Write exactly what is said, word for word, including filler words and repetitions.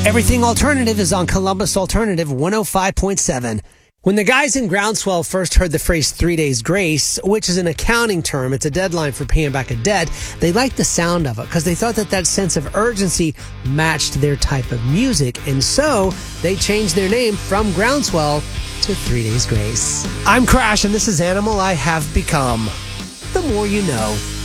Everything Alternative is on Columbus Alternative one oh five point seven. When the guys in Groundswell first heard the phrase three days grace, which is an accounting term, it's a deadline for paying back a debt, they liked the sound of it because they thought that that sense of urgency matched their type of music. And so they changed their name from Groundswell to Three Days Grace. I'm Crash, and this is Animal I Have Become. The more you know.